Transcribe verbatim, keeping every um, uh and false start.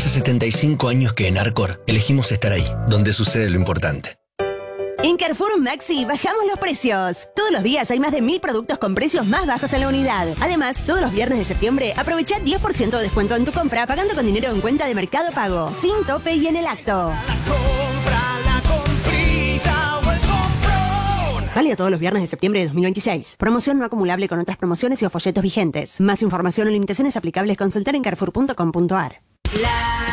Hace setenta y cinco años que en Arcor elegimos estar ahí, donde sucede lo importante. En Carrefour Maxi bajamos los precios. Todos los días hay más de mil productos con precios más bajos en la unidad. Además, todos los viernes de septiembre aprovecha diez por ciento de descuento en tu compra pagando con dinero en cuenta de Mercado Pago, sin tope y en el acto. La compra, la comprita o el comprón. Válido todos los viernes de septiembre de dos mil veintiséis. Promoción no acumulable con otras promociones y o folletos vigentes. Más información o limitaciones aplicables consultar en carrefour punto com punto ar.